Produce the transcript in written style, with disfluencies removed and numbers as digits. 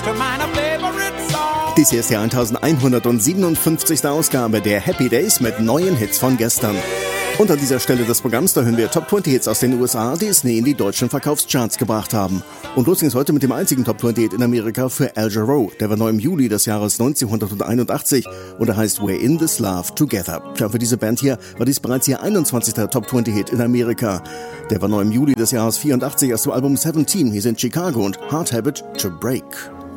to meine favorite song. Dies hier ist die 1157. Ausgabe der Happy Days mit neuen Hits von gestern. Und an dieser Stelle des Programms, da hören wir Top 20 Hits aus den USA, die es nie in die deutschen Verkaufscharts gebracht haben. Und los ging es heute mit dem einzigen Top 20 Hit in Amerika für Al Jarreau. Der war neu im Juli des Jahres 1981 und er heißt We're in This Love Together. Klar, für diese Band hier war dies bereits ihr 21. Top 20 Hit in Amerika. Der war neu im Juli des Jahres 84 aus dem Album 17. Hier sind Chicago und Hard Habit to Break.